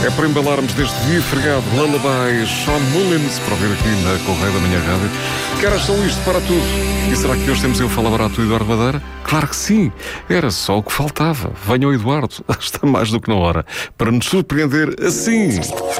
É para embalarmos deste dia fregado Lullaby Sean Mullins para ouvir aqui na Correia da Manhã Rádio. Que horas são isto para tudo? E será que hoje temos eu Fala Barato e Eduardo Madeira? Claro que sim, era só o que faltava. Venha o Eduardo, está mais do que na hora, para nos surpreender assim.